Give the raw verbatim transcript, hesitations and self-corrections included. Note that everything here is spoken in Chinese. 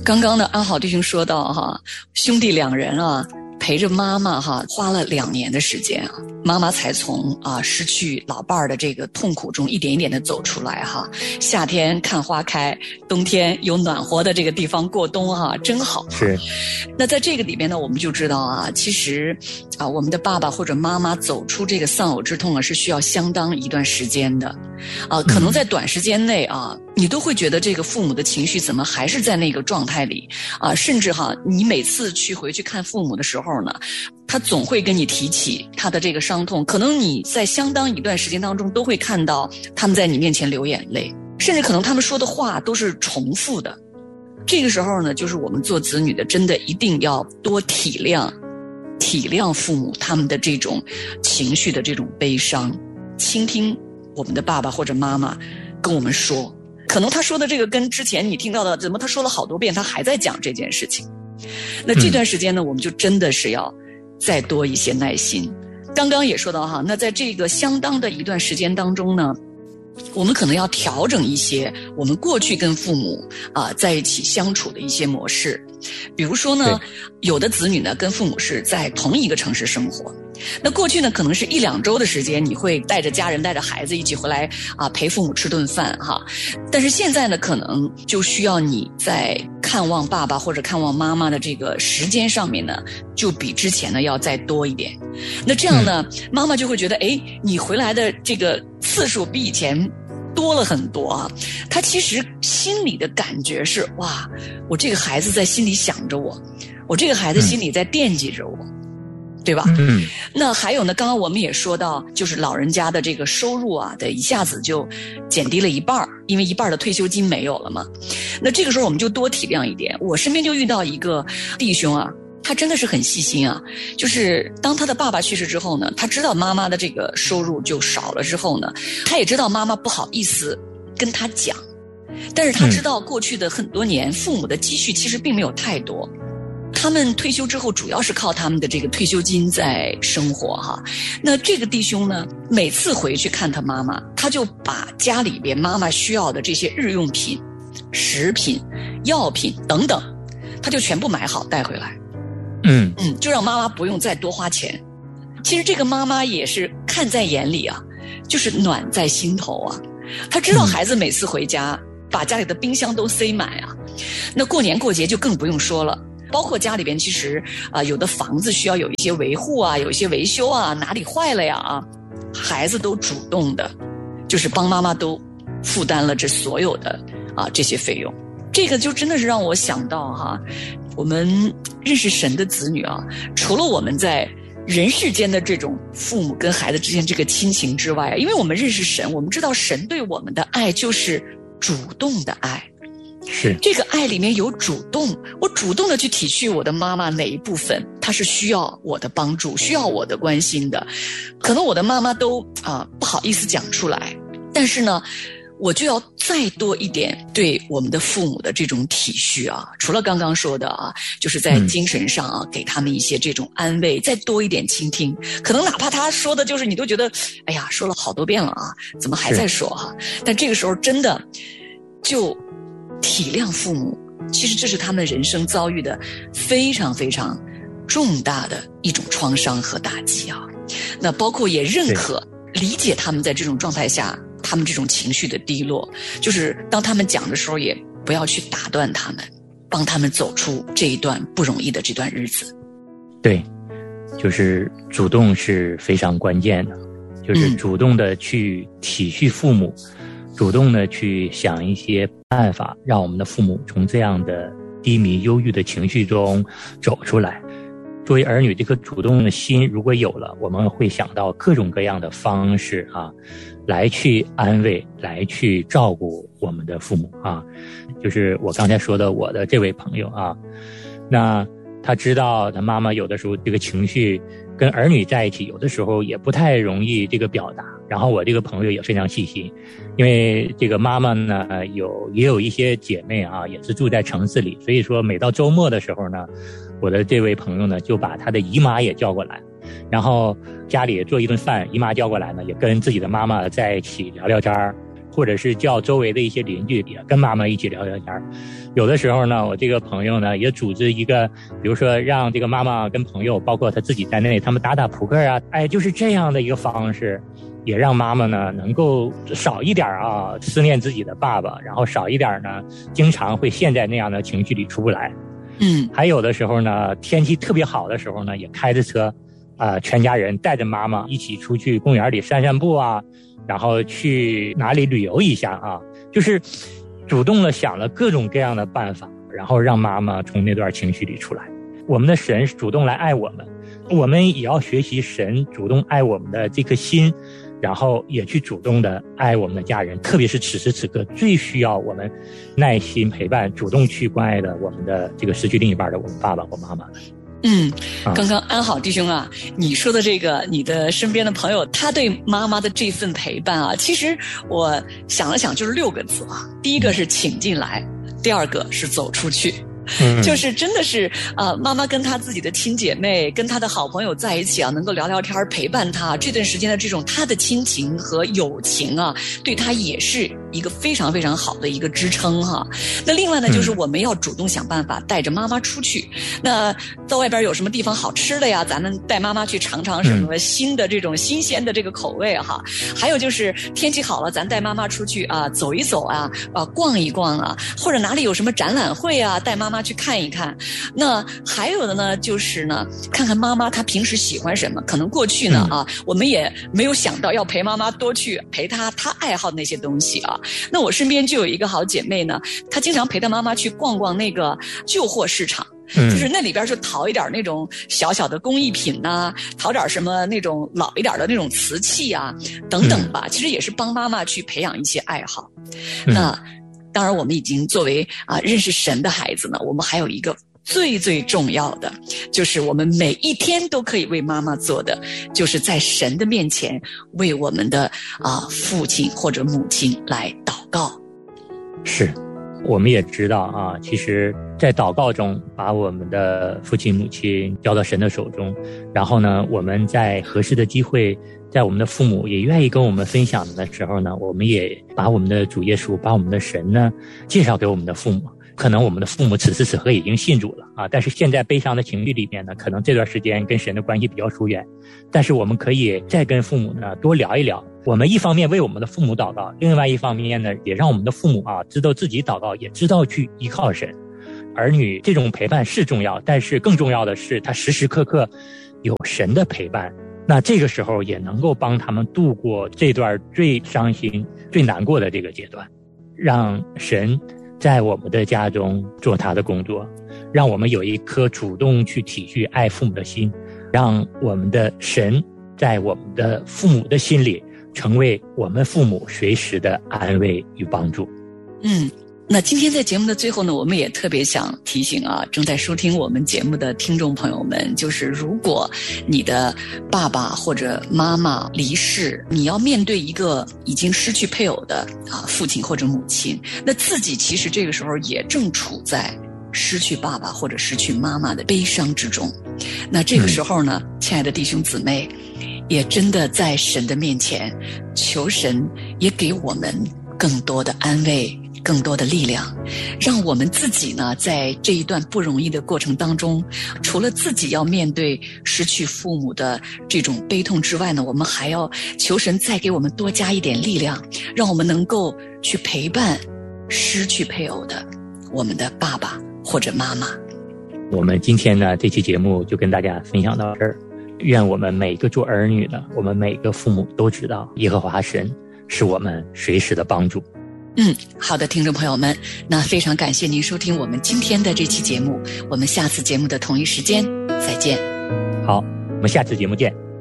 刚刚的安好弟兄说到哈，兄弟两人啊陪着妈妈哈，花了两年的时间啊，妈妈才从啊失去老伴儿的这个痛苦中一点一点的走出来哈。夏天看花开，冬天有暖和的这个地方过冬哈，真好。 是。 那在这个里边呢，我们就知道啊，其实啊，我们的爸爸或者妈妈走出这个丧偶之痛啊，是需要相当一段时间的。啊，可能在短时间内啊，你都会觉得这个父母的情绪怎么还是在那个状态里啊，甚至哈，你每次去回去看父母的时候呢，他总会跟你提起他的这个伤痛，可能你在相当一段时间当中都会看到他们在你面前流眼泪，甚至可能他们说的话都是重复的。这个时候呢，就是我们做子女的真的一定要多体谅体谅父母他们的这种情绪的这种悲伤，倾听我们的爸爸或者妈妈跟我们说，可能他说的这个跟之前你听到的怎么他说了好多遍他还在讲这件事情，那这段时间呢，我们就真的是要再多一些耐心。刚刚也说到哈，那在这个相当的一段时间当中呢，我们可能要调整一些我们过去跟父母啊、呃、在一起相处的一些模式。比如说呢，有的子女呢跟父母是在同一个城市生活，那过去呢可能是一两周的时间，你会带着家人带着孩子一起回来啊、呃、陪父母吃顿饭哈。但是现在呢，可能就需要你在看望爸爸或者看望妈妈的这个时间上面呢，就比之前呢要再多一点。那这样呢，嗯、妈妈就会觉得，哎，你回来的这个次数比以前多了很多啊。他其实心里的感觉是，哇，我这个孩子在心里想着我，我这个孩子心里在惦记着我。嗯对吧？嗯，那还有呢，刚刚我们也说到，就是老人家的这个收入啊，的一下子就减低了一半，因为一半的退休金没有了嘛。那这个时候我们就多体谅一点。我身边就遇到一个弟兄啊，他真的是很细心啊，就是当他的爸爸去世之后呢，他知道妈妈的这个收入就少了之后呢，他也知道妈妈不好意思跟他讲，但是他知道过去的很多年父母的积蓄其实并没有太多，他们退休之后主要是靠他们的这个退休金在生活哈。那这个弟兄呢，每次回去看他妈妈，他就把家里边妈妈需要的这些日用品、食品、药品等等，他就全部买好带回来。嗯嗯，就让妈妈不用再多花钱。其实这个妈妈也是看在眼里啊，就是暖在心头啊。他知道孩子每次回家，把家里的冰箱都塞满啊。那过年过节就更不用说了。包括家里边其实啊、呃，有的房子需要有一些维护啊，有一些维修啊，哪里坏了呀啊，孩子都主动的，就是帮妈妈都负担了这所有的啊这些费用。这个就真的是让我想到哈，我们认识神的子女啊，除了我们在人世间的这种父母跟孩子之间这个亲情之外，因为我们认识神，我们知道神对我们的爱就是主动的爱。是这个爱里面有主动，我主动的去体恤我的妈妈哪一部分她是需要我的帮助，需要我的关心的，可能我的妈妈都啊、呃、不好意思讲出来，但是呢我就要再多一点对我们的父母的这种体恤啊，除了刚刚说的啊，就是在精神上啊、嗯、给他们一些这种安慰，再多一点倾听，可能哪怕他说的就是你都觉得哎呀说了好多遍了啊，怎么还在说哈、啊？但这个时候真的就体谅父母，其实这是他们人生遭遇的非常非常重大的一种创伤和打击啊。那包括也认可理解他们在这种状态下他们这种情绪的低落，就是当他们讲的时候也不要去打断他们，帮他们走出这一段不容易的这段日子。 对，就是主动是非常关键的，就是主动的去体恤父母、嗯、主动的去想一些办法让我们的父母从这样的低迷忧郁的情绪中走出来。作为儿女，这颗主动的心如果有了，我们会想到各种各样的方式啊，来去安慰，来去照顾我们的父母啊。就是我刚才说的我的这位朋友啊，那他知道他妈妈有的时候这个情绪跟儿女在一起有的时候也不太容易这个表达，然后我这个朋友也非常细心，因为这个妈妈呢有也有一些姐妹啊也是住在城市里，所以说每到周末的时候呢，我的这位朋友呢就把他的姨妈也叫过来，然后家里做一顿饭，姨妈叫过来呢也跟自己的妈妈在一起聊聊天， 或者是叫周围的一些邻居也跟妈妈一起聊聊天。有的时候呢，我这个朋友呢也组织一个，比如说让这个妈妈跟朋友，包括他自己在内，他们打打扑克啊，哎，就是这样的一个方式，也让妈妈呢能够少一点啊思念自己的爸爸，然后少一点呢经常会陷在那样的情绪里出不来。 嗯， 还有的时候呢，天气特别好的时候呢，也开着车，啊、呃，全家人带着妈妈一起出去公园里散散步啊，然后去哪里旅游一下啊，就是主动的想了各种各样的办法，然后让妈妈从那段情绪里出来。我们的神主动来爱我们，我们也要学习神主动爱我们的这颗心，然后也去主动的爱我们的家人，特别是此时此刻最需要我们耐心陪伴、主动去关爱的我们的这个失去另一半的我们爸爸或妈妈。 嗯，刚刚安好弟兄啊，你说的这个你的身边的朋友他对妈妈的这份陪伴啊，其实我想了想就是六个字啊。第一个是请进来，第二个是走出去。嗯、就是真的是呃，妈妈跟她自己的亲姐妹跟她的好朋友在一起啊，能够聊聊天陪伴她这段时间的这种她的亲情和友情啊，对她也是一个非常非常好的一个支撑哈。那另外呢，就是我们要主动想办法带着妈妈出去，那到外边有什么地方好吃的呀，咱们带妈妈去尝尝什么新的这种新鲜的这个口味哈。还有就是天气好了，咱带妈妈出去啊走一走啊，啊逛一逛啊，或者哪里有什么展览会啊，带妈妈去看一看。那还有的呢，就是呢，看看妈妈她平时喜欢什么。可能过去呢啊，我们也没有想到要陪妈妈多去陪她她爱好的那些东西啊。那我身边就有一个好姐妹呢，她经常陪她妈妈去逛逛那个旧货市场。就是那里边就淘一点那种小小的工艺品呐、啊，淘点什么那种老一点的那种瓷器啊，等等吧。其实也是帮妈妈去培养一些爱好。那当然，我们已经作为啊认识神的孩子呢，我们还有一个最最重要的，就是我们每一天都可以为妈妈做的，就是在神的面前为我们的啊父亲或者母亲来祷告。 是。我们也知道啊，其实在祷告中把我们的父亲母亲交到神的手中，然后呢，我们在合适的机会，在我们的父母也愿意跟我们分享的时候呢，我们也把我们的主耶稣，把我们的神呢介绍给我们的父母。可能我们的父母此时此刻已经信主了啊，但是现在悲伤的情绪里面呢，可能这段时间跟神的关系比较疏远，但是我们可以再跟父母呢多聊一聊。我们一方面为我们的父母祷告，另外一方面呢，也让我们的父母啊知道自己祷告，也知道去依靠神。儿女这种陪伴是重要，但是更重要的是他时时刻刻有神的陪伴，那这个时候也能够帮他们度过这段最伤心最难过的这个阶段。让神在我们的家中做他的工作，让我们有一颗主动去体恤爱父母的心，让我们的神在我们的父母的心里成为我们父母随时的安慰与帮助。 嗯，那今天在节目的最后呢，我们也特别想提醒啊，正在收听我们节目的听众朋友们，就是如果你的爸爸或者妈妈离世，你要面对一个已经失去配偶的啊父亲或者母亲，那自己其实这个时候也正处在失去爸爸或者失去妈妈的悲伤之中。那这个时候呢，嗯、亲爱的弟兄姊妹，也真的在神的面前求神也给我们更多的安慰，更多的力量，让我们自己呢在这一段不容易的过程当中，除了自己要面对失去父母的这种悲痛之外呢，我们还要求神再给我们多加一点力量，让我们能够去陪伴失去配偶的我们的爸爸或者妈妈。 我们今天呢这期节目就跟大家分享到这儿，愿我们每个做儿女的，我们每个父母都知道耶和华神是我们随时的帮助。 嗯，好的，听众朋友们，那非常感谢您收听我们今天的这期节目，我们下次节目的同一时间再见。 好，我们下次节目见。